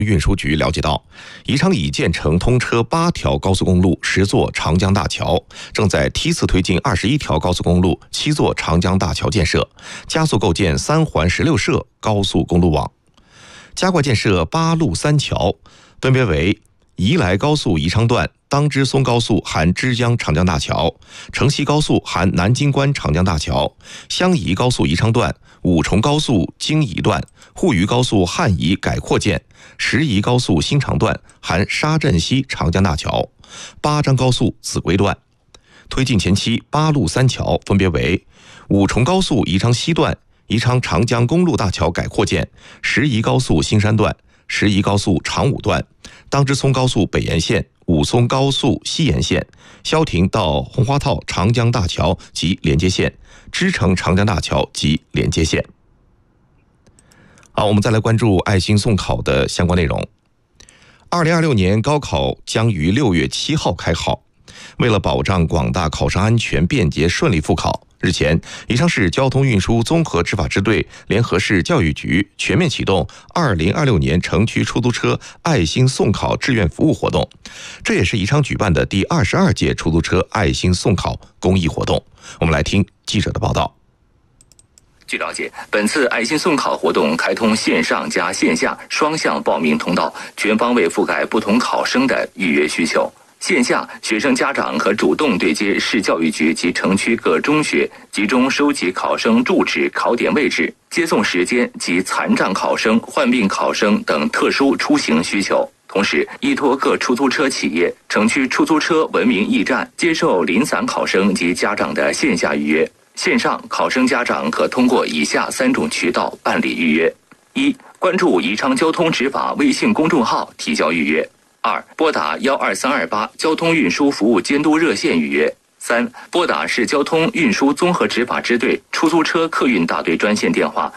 运输局了解到，宜昌已建成通车8条高速公路、10座长江大桥，正在梯次推进21条高速公路、7座长江大桥建设，加速构建3环16摄高速公路网，加快建设8路3桥，分别为宜来高速宜昌段、当支松高速含枝江长江大桥、城西高速含南京关长江大桥、襄宜高速宜昌段、五重高速京宜段、沪渝高速汉宜改扩建、石宜高速新长段含沙镇西长江大桥、八张高速秭归段。推进前期8路3桥分别为五重高速宜昌西段、宜昌长江公路大桥改扩建、石宜高速新山段、石宜高速长武段、当支松高速北沿线、武松高速西沿线、萧亭到红花套长江大桥及连接线、支城长江大桥及连接线。好，我们再来关注爱心送考的相关内容。2026年高考将于6月7号开考，为了保障广大考生安全便捷顺利复考，日前，宜昌市交通运输综合执法支队联合市教育局全面启动2026年城区出租车爱心送考志愿服务活动，这也是宜昌举办的第22届出租车爱心送考公益活动。我们来听记者的报道。 据了解，本次爱心送考活动开通线上加线下双向报名通道，全方位覆盖不同考生的预约需求。线下，学生家长可主动对接市教育局及城区各中学，集中收集考生住址、考点位置、接送时间及残障考生、患病考生等特殊出行需求。同时，依托各出租车企业、城区出租车文明驿站，接受零散考生及家长的线下预约。线上，考生家长可通过以下3种渠道办理预约：一、关注宜昌交通执法微信公众号提交预约；2、拨打12328交通运输服务监督热线预约；3、拨打市交通运输综合执法支队出租车客运大队专线电话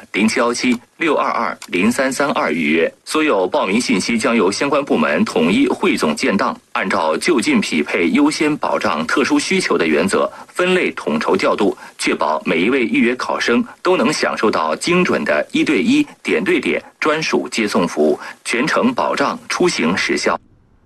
0717-622-0332预约。所有报名信息将由相关部门统一汇总建档，按照就近匹配、优先保障特殊需求的原则，分类统筹调度，确保每一位预约考生都能享受到精准的1对1、点对点专属接送服务，全程保障出行时效。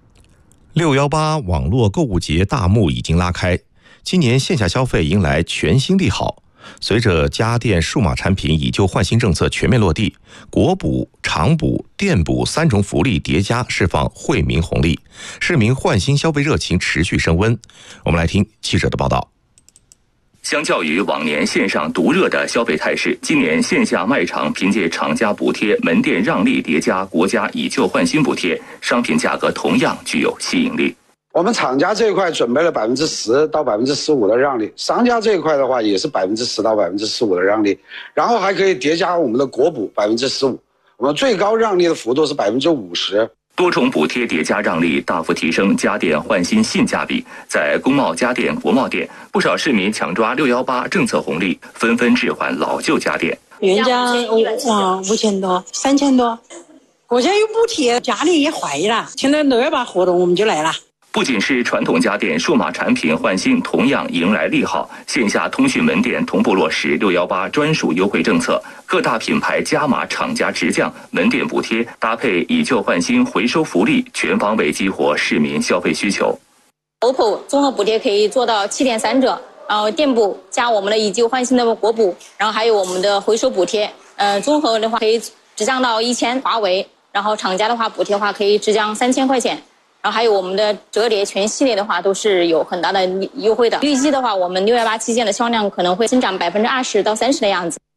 618网络购物节大幕已经拉开，今年线下消费迎来全新利好。随着家电数码产品以旧换新政策全面落地，国补、厂补、店补3种福利叠加释放惠民红利，市民换新消费热情持续升温。我们来听记者的报道。 相较于往年线上独热的消费态势，今年线下卖场凭借厂家补贴、门店让利叠加国家以旧换新补贴，商品价格同样具有吸引力。 我们厂家这一块准备了10%到15%的让利，商家这一块的话也是10%到15%的让利，然后还可以叠加我们的国补15%，我们最高让利的幅度是50%。 多重补贴叠加让利，大幅提升家电换新性价比。在工贸家电、国贸店，不少市民抢抓618政策红利，纷纷置换老旧家电。 原价5000多、3000多，国家有补贴，家里也坏了。现在618活动我们就来了。 不仅是传统家电，数码产品换新同样迎来利好。线下通讯门店同步落实618专属优惠政策，各大品牌加码厂家直降，门店补贴搭配以旧换新回收福利，全方位激活市民消费需求。 OPPO 综合补贴可以做到7.3折，然后店补加我们的以旧换新的国补，然后还有我们的回收补贴，综合的话可以直降到1000。华为，然后厂家的话补贴的话可以直降3000块钱。然后还有我们的折叠全系列的话都是有很大的优惠的。预计的话，我们618期间的销量可能会增长20%到30%的样子。